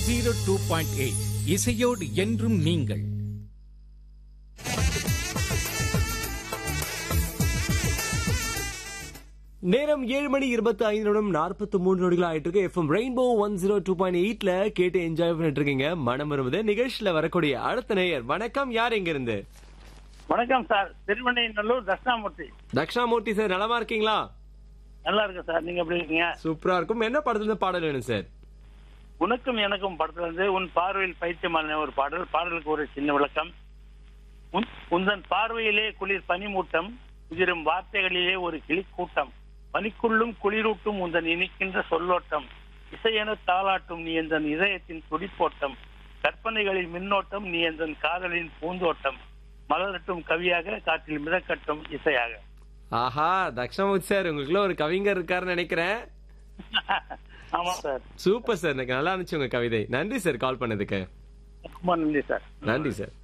102.8 இசையோடு என்றும் நீங்கள். நேரம் 7:25:43 ஆயிட்டு இருக்கு. எஃப்எம் ரெயின்போ 102.8ல கேட்டு என்ஜாய் பண்ணிட்டு இருக்கீங்க. மனம் வருவது நிகழ்ச்சியில வரக்கூடிய அடுத்த நேயர். வணக்கம், யார் எங்க இருந்து? வணக்கம் சார், திருவண்ணைநல்லூர் தட்சிணாமூர்த்தி. தக்ஷாமூர்த்தி சார், நலமா இருக்கீங்களா? நல்லா இருக்கு சார், நீங்க எப்படி இருக்கீங்க? சூப்பரா இருக்கும். என்ன படத்துல இருந்து பாடல் வேணும் சார்? உனக்கும் எனக்கும் படத்துல இருந்து உன் பார்வையில் பைத்தியமான ஒரு பாடல். பாடலுக்கு ஒரு சின்ன விளக்கம். உந்தன் பார்வையிலே குளிர் பனிமூட்டம், உதிரும் வார்த்தைகளிலே ஒரு கிளிக்கூட்டம், பனிக்குள்ளும் குளிரூட்டும் உந்தன் இனிக்கின்ற சொல்லோட்டம், இசையென தாளாட்டும் நீ எந்தன் இதயத்தின் துடிப்போட்டம், கற்பனைகளின் மின்னோட்டம் நீ எந்தன் காதலின் பூந்தோட்டம், மலரட்டும் கவியாக காற்றில் மிதக்கட்டும் இசையாக. ஆஹா, தக்ஷாமூர்த்தி சார், உங்களுக்குள்ள ஒரு கவிஞர் இருக்காருன்னு நினைக்கிறேன். ஆமா சார். சூப்பர் சார், எனக்கு நல்லா இருந்துச்சு உங்க கவிதை. நன்றி சார் கால் பண்ணதுக்கு. ரொம்ப நன்றி சார். நன்றி சார்.